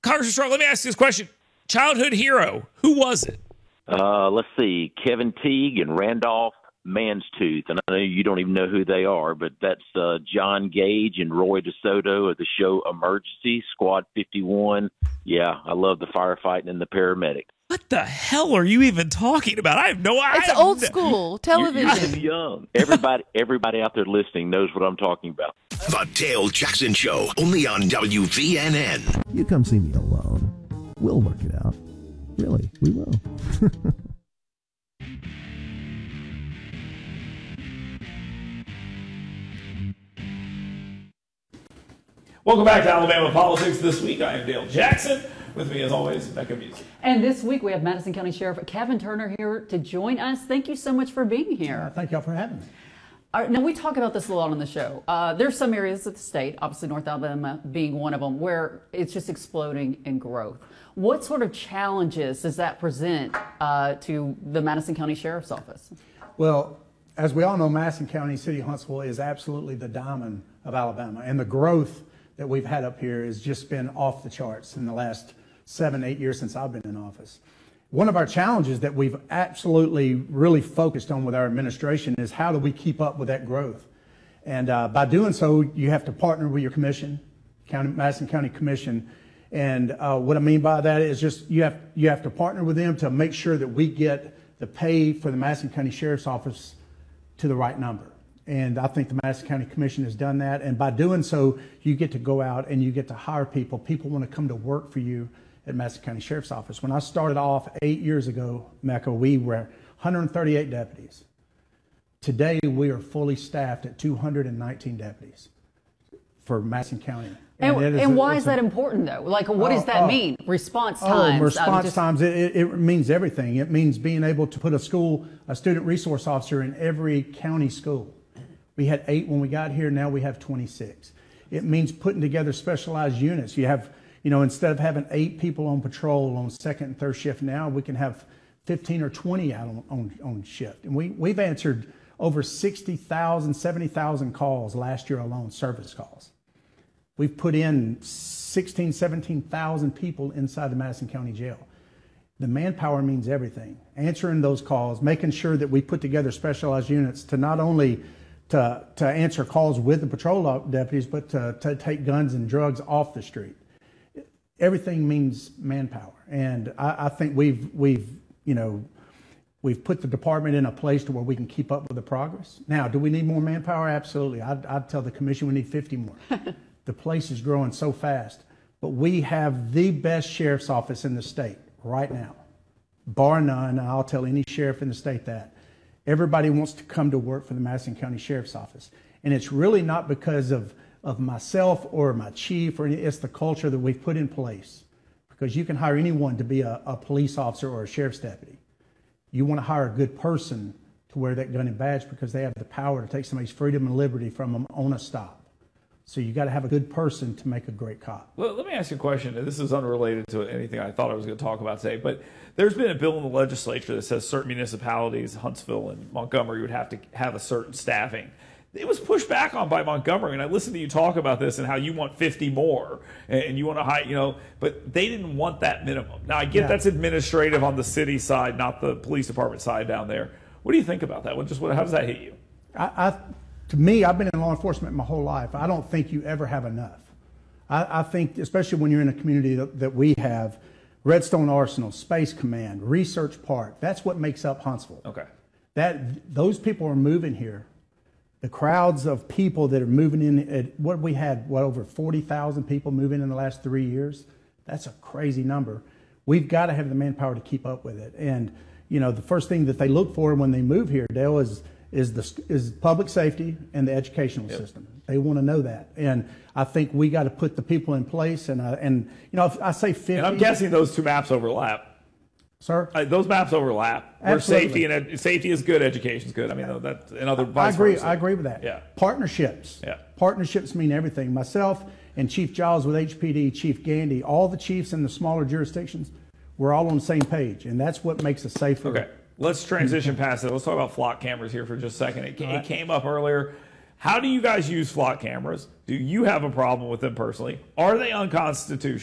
Congressman Strong, let me ask you this question. Childhood hero, who was it? Let's see, Kevin Teague and Randolph Manstooth. And I know you don't even know who they are, but that's John Gage and Roy DeSoto of the show Emergency, Squad 51. Yeah, I love the firefighting and the paramedic. What the hell are you even talking about? I have no idea. It's old school television. You're too young. Everybody out there listening knows what I'm talking about. The Dale Jackson Show, only on WVNN. You come see me alone. We'll work it out. Really, we will. Welcome back to Alabama Politics This Week. I am Dale Jackson. With me, as always, Becca Busick. And this week, we have Madison County Sheriff Kevin Turner here to join us. Thank you so much for being here. Thank y'all for having me. All right, now, we talk about this a lot on the show. There's some areas of the state, obviously North Alabama being one of them, where it's just exploding in growth. What sort of challenges does that present to the Madison County Sheriff's Office? Well, as we all know, Madison County, City of Huntsville is absolutely the diamond of Alabama. And the growth that we've had up here has just been off the charts in the last 7-8 years since I've been in office. One of our challenges that we've absolutely really focused on with our administration is how do we keep up with that growth? And by doing so, you have to partner with your commission, Madison County Commission. And what I mean by that is just you have to partner with them to make sure that we get the pay for the Madison County Sheriff's Office to the right number. And I think the Madison County Commission has done that. And by doing so, you get to go out and you get to hire people. People want to come to work for you at Madison County Sheriff's Office. When I started off 8 years ago, Mecca, we were 138 deputies. Today, we are fully staffed at 219 deputies for Madison County. And why is that important, though? Like, what does that mean? Response times? Response times, it means everything. It means being able to put a student resource officer in every county school. We had 8 when we got here, now we have 26. It means putting together specialized units. You have, instead of having 8 people on patrol on second and third shift, now we can have 15 or 20 out on shift. And we've answered over 60,000, 70,000 calls last year alone, service calls. We've put in 16,000, 17,000 people inside the Madison County Jail. The manpower means everything. Answering those calls, making sure that we put together specialized units to not only to answer calls with the patrol deputies, but to take guns and drugs off the street. Everything means manpower. And I think we've put the department in a place to where we can keep up with the progress. Now, do we need more manpower? Absolutely. I'd tell the commission we need 50 more. The place is growing so fast. But we have the best sheriff's office in the state right now, bar none. I'll tell any sheriff in the state that. Everybody wants to come to work for the Madison County Sheriff's Office. And it's really not because of myself or my chief, it's the culture that we've put in place. Because you can hire anyone to be a police officer or a sheriff's deputy. You want to hire a good person to wear that gun and badge because they have the power to take somebody's freedom and liberty from them on a stop. So you got to have a good person to make a great cop. Well, let me ask you a question. This is unrelated to anything I thought I was going to talk about today, but there's been a bill in the legislature that says certain municipalities, Huntsville and Montgomery, would have to have a certain staffing. It was pushed back on by Montgomery, and I listened to you talk about this and how you want 50 more, and you want to hire, but they didn't want that minimum. Now, I get that's administrative on the city side, not the police department side down there. What do you think about that? How does that hit you? To me, I've been in law enforcement my whole life. I don't think you ever have enough. I think, especially when you're in a community that we have, Redstone Arsenal, Space Command, Research Park, that's what makes up Huntsville. Okay. Those people are moving here. The crowds of people that are moving in, we had over 40,000 people moving in the last 3 years. That's a crazy number. We've got to have the manpower to keep up with it. And, the first thing that they look for when they move here, Dale, is public safety and the educational system. They want to know that. And I think we got to put the people in place. And if I say 50. And I'm guessing those two maps overlap. Sir? Those maps overlap. Absolutely. Where safety is good, education is good. I mean, that's another vice versa. versa. I agree with that. Yeah. Partnerships. Yeah. Partnerships mean everything. Myself and Chief Giles with HPD, Chief Gandy, all the chiefs in the smaller jurisdictions, we're all on the same page. And that's what makes us safer. Okay. Let's transition past it. Let's talk about flock cameras here for just a second. It came up earlier. How do you guys use flock cameras? Do you have a problem with them personally? Are they unconstitutional?